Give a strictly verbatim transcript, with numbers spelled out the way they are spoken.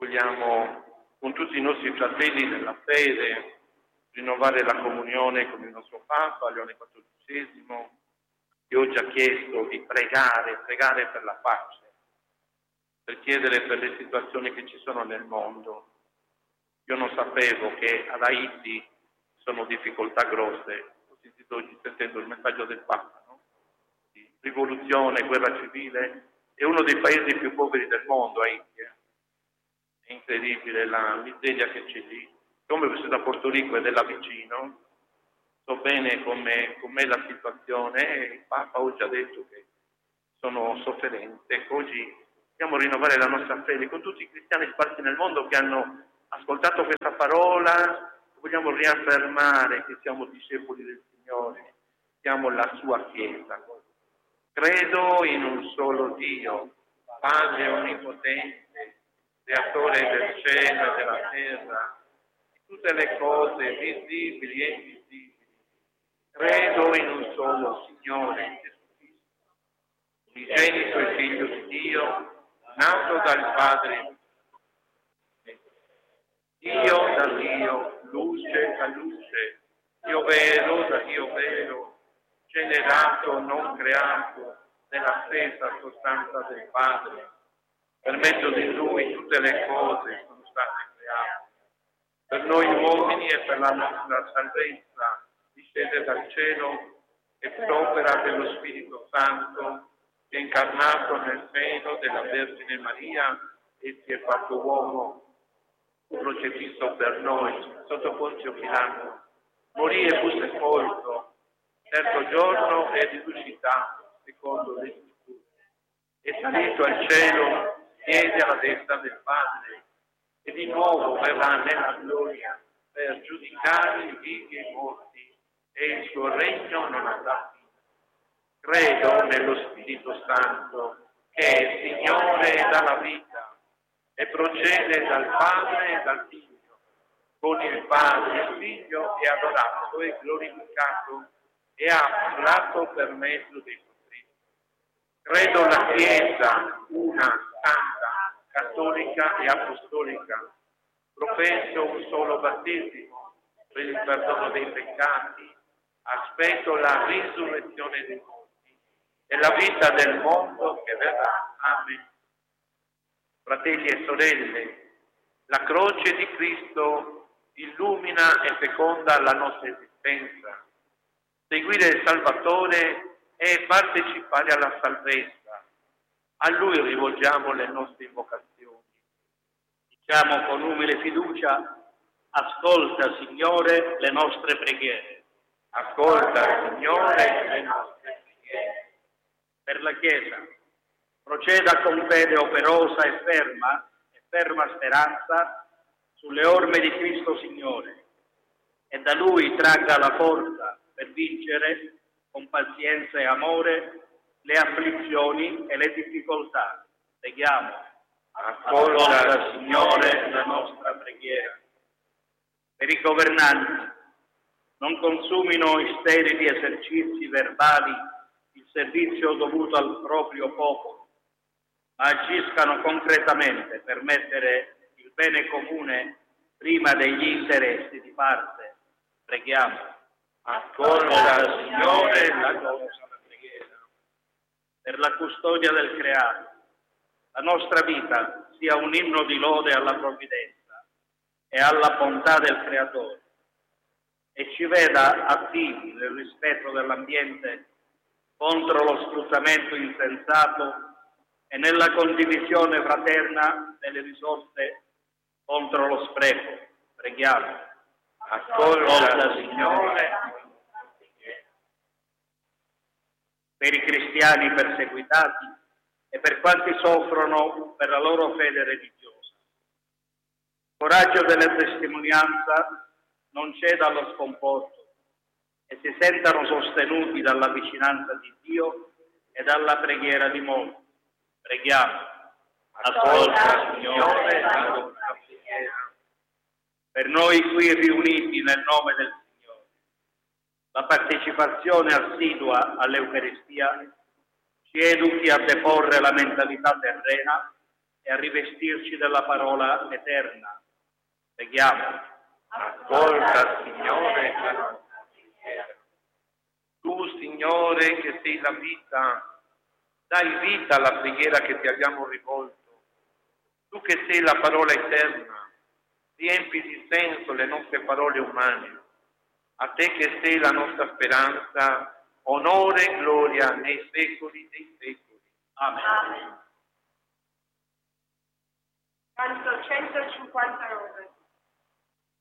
Vogliamo con tutti i nostri fratelli nella fede rinnovare la comunione con il nostro Papa, Leone quattordicesimo, che oggi ha chiesto di pregare, pregare per la pace, per chiedere per le situazioni che ci sono nel mondo. Io non sapevo che ad Haiti sono difficoltà grosse, ho sentito oggi sentendo il messaggio del Papa, no? Di rivoluzione, guerra civile, è uno dei paesi più poveri del mondo, Haiti. Eh? È incredibile la miseria che c'è lì. Come sono da Porto Rico e della vicino, so bene com'è, com'è la situazione e il Papa oggi ha detto che sono sofferenti. Ecco, oggi dobbiamo rinnovare la nostra fede con tutti i cristiani sparsi nel mondo che hanno ascoltato questa parola. Vogliamo riaffermare che siamo discepoli del Signore, siamo la sua Chiesa. Credo in un solo Dio, Padre onnipotente, creatore del cielo e della terra, di tutte le cose visibili e invisibili. Credo in un solo Signore, Gesù Cristo, unigenito e figlio di Dio, nato dal Padre, Dio da Dio, luce da luce, Dio vero da Dio vero, generato, non creato, nella stessa sostanza del Padre. Per mezzo di Lui tutte le cose sono state create. Per noi uomini e per la nostra salvezza discende dal cielo e per opera dello Spirito Santo, che è incarnato nel seno della Vergine Maria e si è fatto uomo, crocifisso per noi sotto Ponzio Pilato, morì e fu sepolto, terzo giorno è risuscitato secondo le scritture, è salito al cielo, siede alla destra del Padre e di nuovo verrà nella gloria per giudicare i vivi e i morti, e il suo regno non avrà fine. Credo nello Spirito Santo, che è Signore e dà la vita e procede dal Padre e dal Figlio. Con il Padre il Figlio è adorato e glorificato e ha parlato per mezzo dei suoi. Credo la Chiesa, una, santa, cattolica e apostolica. Professo un solo battesimo per il perdono dei peccati. Aspetto la risurrezione dei morti e la vita del mondo che verrà. Amen. Fratelli e sorelle, la croce di Cristo illumina e feconda la nostra esistenza. Seguire il Salvatore è partecipare alla salvezza. A Lui rivolgiamo le nostre invocazioni. Diciamo con umile fiducia: ascolta, Signore, le nostre preghiere. Ascolta, Signore, le nostre preghiere. Per la Chiesa, proceda con fede operosa e ferma, e ferma speranza, sulle orme di Cristo Signore, e da Lui tragga la forza per vincere, con pazienza e amore, le afflizioni e le difficoltà. Preghiamo. Ascolta, Ascolta, Signore, la nostra preghiera. Per i governanti, non consumino i sterili esercizi verbali il servizio dovuto al proprio popolo, ma agiscano concretamente per mettere il bene comune prima degli interessi di parte. Preghiamo. Ascolta, Signore, la nostra preghiera. Per la custodia del creato, la nostra vita sia un inno di lode alla provvidenza e alla bontà del Creatore, e ci veda attivi nel rispetto dell'ambiente contro lo sfruttamento insensato e nella condivisione fraterna delle risorse contro lo spreco. Preghiamo. Ascolta, Signore. Per i cristiani perseguitati e per quanti soffrono per la loro fede religiosa. Coraggio della testimonianza, non ceda allo sconforto e si sentano sostenuti dalla vicinanza di Dio e dalla preghiera di molti. Preghiamo. Ascolta, Signore, la nostra preghiera. Per noi qui riuniti nel nome del Signore, la partecipazione assidua all'Eucaristia ci educhi a deporre la mentalità terrena e a rivestirci della parola eterna. Preghiamo. Ascolta, Signore, la nostra preghiera. Tu, Signore, che sei la vita, dai vita alla preghiera che ti abbiamo rivolto. Tu che sei la parola eterna, riempi di senso le nostre parole umane. A te che sei la nostra speranza, onore e gloria nei secoli dei secoli. Amen. Amen. Canto centocinquantanove.